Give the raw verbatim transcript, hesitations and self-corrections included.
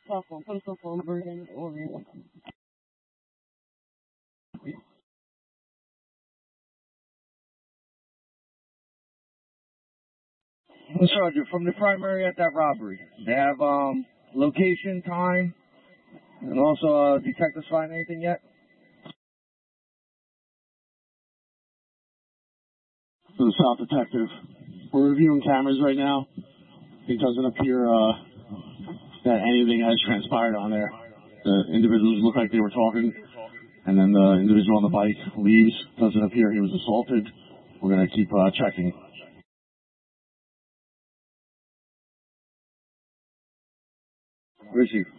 Possible postal phone version or Roger, from the primary at that robbery, they have um location, time, and also uh, detectives find anything yet? For the South Detective, we're reviewing cameras right now. It doesn't appear uh, that anything has transpired on there. The individuals look like they were talking, and then the individual on the bike leaves. Doesn't appear he was assaulted. We're going to keep uh, checking. Where's you?